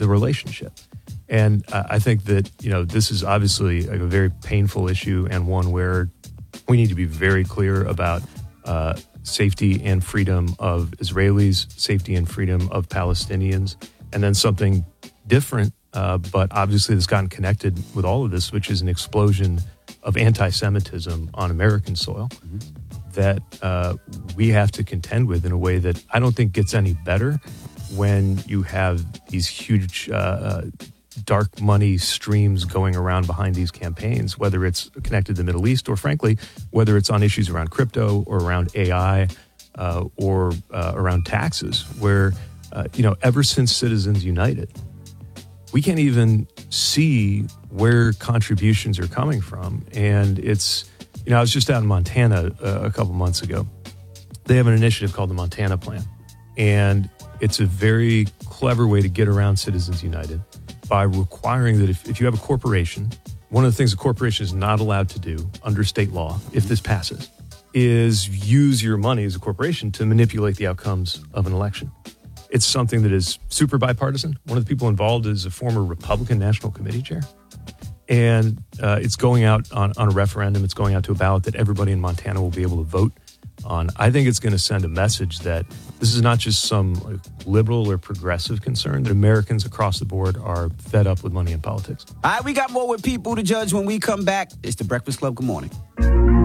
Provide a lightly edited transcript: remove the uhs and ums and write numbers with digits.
the relationship. And I think that, this is obviously a very painful issue and one where we need to be very clear about safety and freedom of Israelis, safety and freedom of Palestinians, and then something different, but obviously that's gotten connected with all of this, which is an explosion of anti-Semitism on American soil that we have to contend with in a way that I don't think gets any better when you have these huge dark money streams going around behind these campaigns, whether it's connected to the Middle East or, frankly, whether it's on issues around crypto or around AI or around taxes, where, ever since Citizens United, we can't even see where contributions are coming from. And it's, I was just out in Montana a couple months ago. They have an initiative called the Montana Plan. And it's a very clever way to get around Citizens United by requiring that if you have a corporation, one of the things a corporation is not allowed to do under state law, if this passes, is use your money as a corporation to manipulate the outcomes of an election. It's something that is super bipartisan. One of the people involved is a former Republican National Committee chair. And it's going out on a referendum. It's going out to a ballot that everybody in Montana will be able to vote on. I think it's going to send a message that this is not just some liberal or progressive concern, that Americans across the board are fed up with money in politics. All right, we got more with Pete Buttigieg when we come back. It's The Breakfast Club. Good morning.